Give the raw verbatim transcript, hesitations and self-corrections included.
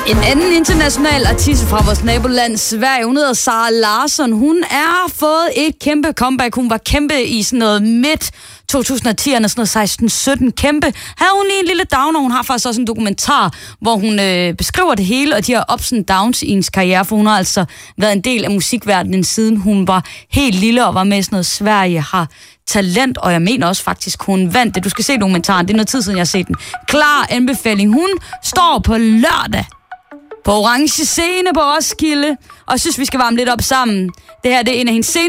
En anden international artist fra vores naboland Sverige, hun hedder Sara Larsson. Hun er fået et kæmpe comeback. Hun var kæmpe i sådan noget midt to tusind og ti'erne, sådan noget seksten sytten. Kæmpe. Havde hun lige en lille downer. Hun har faktisk også en dokumentar, hvor hun øh, beskriver det hele, og de har ups and downs i hendes karriere, for hun har altså været en del af musikverdenen, siden hun var helt lille og var med i sådan noget Sverige har talent, og jeg mener også faktisk, hun vandt det. Du skal se dokumentaren, det er noget tid siden, jeg har set den. Klar anbefaling. Hun står på lørdag på Orange Scene på Roskilde, og jeg synes, vi skal varme lidt op sammen. Det her, det er en af hendes